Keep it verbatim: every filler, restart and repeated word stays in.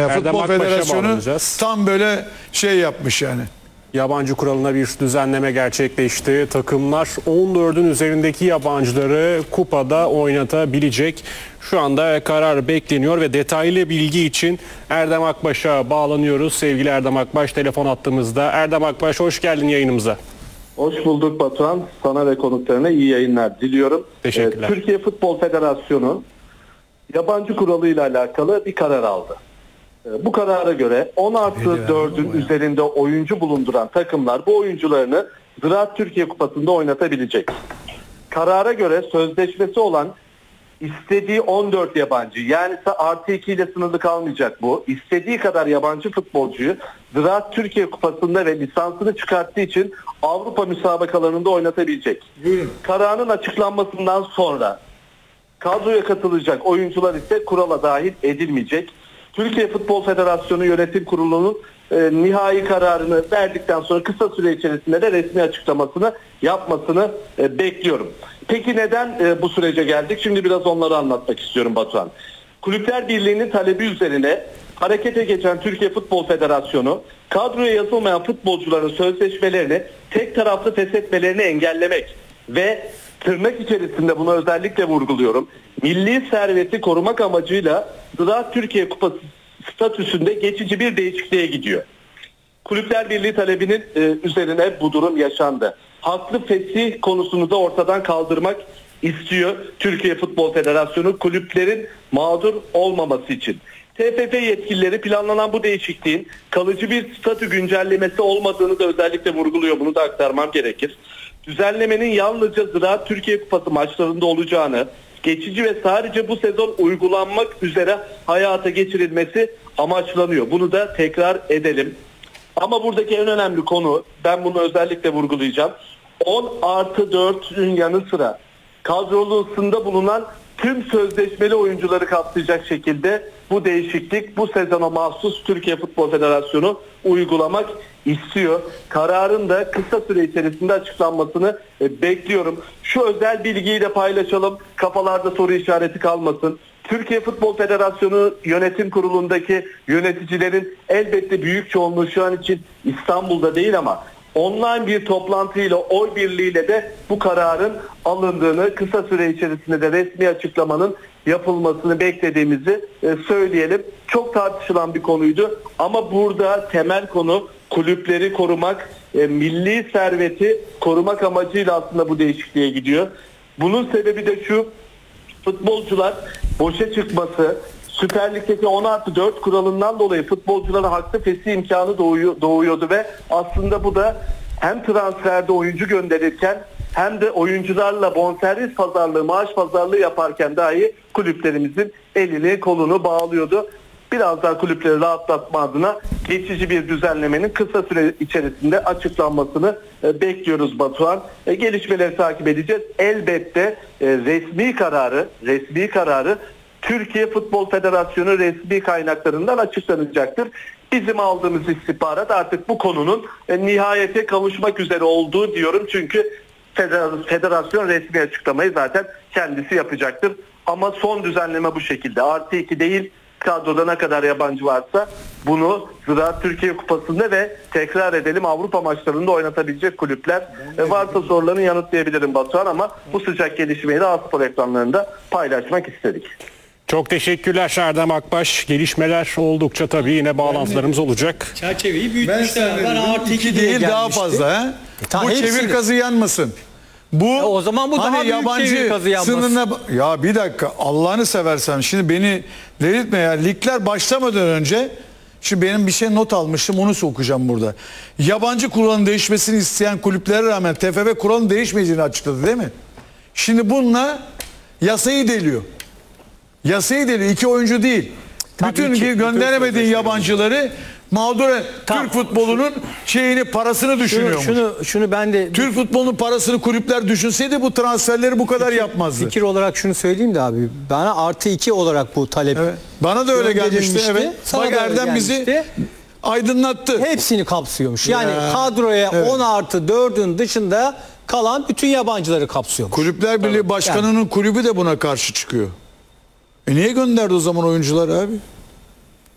Yani Erdem Futbol Akbaş'a Federasyonu bağlanacağız. tam böyle şey yapmış yani. Yabancı kuralına bir düzenleme gerçekleşti. Takımlar on dördün üzerindeki yabancıları kupada oynatabilecek. Şu anda karar bekleniyor ve detaylı bilgi için Erdem Akbaş'a bağlanıyoruz. Sevgili Erdem Akbaş telefon attığımızda. Erdem Akbaş hoş geldin yayınımıza. Hoş bulduk Batuhan. Sana ve konuklarına iyi yayınlar diliyorum. Teşekkürler. Ee, Türkiye Futbol Federasyonu yabancı kuralıyla alakalı bir karar aldı. Ee, bu karara göre on artı dördün üzerinde oyuncu bulunduran takımlar bu oyuncularını Ziraat Türkiye Kupası'nda oynatabilecek. Karara göre sözleşmesi olan istediği on dört yabancı, yani artı iki ile sınırlı kalmayacak bu. İstediği kadar yabancı futbolcuyu Ziraat Türkiye Kupası'nda ve lisansını çıkarttığı için Avrupa müsabakalarında oynatabilecek. Buyurun. Kararın açıklanmasından sonra kadroya katılacak oyuncular ise kurala dahil edilmeyecek. Türkiye Futbol Federasyonu Yönetim Kurulu'nun e, nihai kararını verdikten sonra kısa süre içerisinde de resmi açıklamasını yapmasını e, bekliyorum. Peki neden e, bu sürece geldik? Şimdi biraz onları anlatmak istiyorum Batuhan. Kulüpler Birliği'nin talebi üzerine harekete geçen Türkiye Futbol Federasyonu kadroya yazılmayan futbolcuların sözleşmelerini tek taraflı feshetmelerini engellemek ve tırnak içerisinde bunu özellikle vurguluyorum, milli serveti korumak amacıyla Ziraat Türkiye Kupası statüsünde geçici bir değişikliğe gidiyor. Kulüpler Birliği talebinin e, üzerine bu durum yaşandı. Haklı fesih konusunu da ortadan kaldırmak istiyor Türkiye Futbol Federasyonu kulüplerin mağdur olmaması için. T F F yetkilileri planlanan bu değişikliğin kalıcı bir statü güncellemesi olmadığını da özellikle vurguluyor. Bunu da aktarmam gerekir. Düzenlemenin yalnızca Ziraat Türkiye Kupası maçlarında olacağını, geçici ve sadece bu sezon uygulanmak üzere hayata geçirilmesi amaçlanıyor. Bunu da tekrar edelim. Ama buradaki en önemli konu, ben bunu özellikle vurgulayacağım. on artı dört'ün yanı sıra kadrolusunda bulunan tüm sözleşmeli oyuncuları kapsayacak şekilde bu değişiklik bu sezona mahsus Türkiye Futbol Federasyonu uygulamak istiyor. Kararın da kısa süre içerisinde açıklanmasını e, bekliyorum. Şu özel bilgiyi de paylaşalım. Kafalarda soru işareti kalmasın. Türkiye Futbol Federasyonu Yönetim Kurulu'ndaki yöneticilerin elbette büyük çoğunluğu şu an için İstanbul'da değil ama online bir toplantıyla, oy birliğiyle de bu kararın alındığını, kısa süre içerisinde de resmi açıklamanın yapılmasını beklediğimizi e, söyleyelim. Çok tartışılan bir konuydu ama burada temel konu kulüpleri korumak, e, milli serveti korumak amacıyla aslında bu değişikliğe gidiyor. Bunun sebebi de şu: futbolcular boşa çıkması, Süper Lig'deki on artı dört kuralından dolayı futbolculara haklı fesih imkanı doğuyordu ve aslında bu da hem transferde oyuncu gönderirken hem de oyuncularla bonservis pazarlığı, maaş pazarlığı yaparken dahi kulüplerimizin elini kolunu bağlıyordu. Biraz daha kulüpleri rahatlatma adına geçici bir düzenlemenin kısa süre içerisinde açıklanmasını e, bekliyoruz Batuhan. E, gelişmeleri takip edeceğiz. Elbette e, resmi kararı, resmi kararı Türkiye Futbol Federasyonu resmi kaynaklarından açıklanacaktır. Bizim aldığımız istihbarat artık bu konunun e, nihayete kavuşmak üzere olduğu diyorum. Çünkü federasyon resmi açıklamayı zaten kendisi yapacaktır. Ama son düzenleme bu şekilde. Artı iki değil, kadroda ne kadar yabancı varsa bunu Ziraat Türkiye Kupası'nda ve tekrar edelim Avrupa maçlarında oynatabilecek kulüpler. E, varsa sorularını yanıtlayabilirim Batuhan ama bu sıcak gelişmeyi de A-Spor ekranlarında paylaşmak istedik. Çok teşekkürler Erdem Akbaş. Gelişmeler oldukça tabii yine bağlantılarımız olacak. Çerçeveyi Ben büyütmüşler. sana Ben artı iki iki değil daha fazla. He? tamam, Bu hepsini- çevir kazı yanmasın. Bu E o zaman bu daha hani büyük yabancı çevir kazı yanmasın. sınırına... Ya bir dakika, Allah'ını seversen şimdi beni delirtme ya. Ligler başlamadan önce şimdi benim bir şey not almıştım, onu okuyacağım burada. Yabancı kuralın değişmesini isteyen kulüplere rağmen T F F kuralın değişmeyeceğini açıkladı değil mi? Şimdi bununla yasayı deliyor. Yasayı deliyor. İki oyuncu değil. Tabii bütün ki, bütün gönderemediğin yabancıları mağdur et. Tamam. Türk futbolunun şeyini, parasını Şunu, düşünüyormuş. şunu, şunu ben de Türk futbolunun parasını kulüpler düşünseydi bu transferleri bu kadar yapmazdı. fikir olarak şunu söyleyeyim de abi. Bana artı iki olarak bu talep Evet. Bana da öyle gelmişti. gönderilmişti. Evet. Sana Bak da öyle Erdem bizi gelmişti. aydınlattı. Hepsini kapsıyormuş. Yani Ya, kadroya evet. on artı dördün dışında kalan bütün yabancıları kapsıyormuş. Kulüpler Birliği Başkanı'nın kulübü de buna karşı çıkıyor. E niye gönderdi o zaman oyuncuları abi?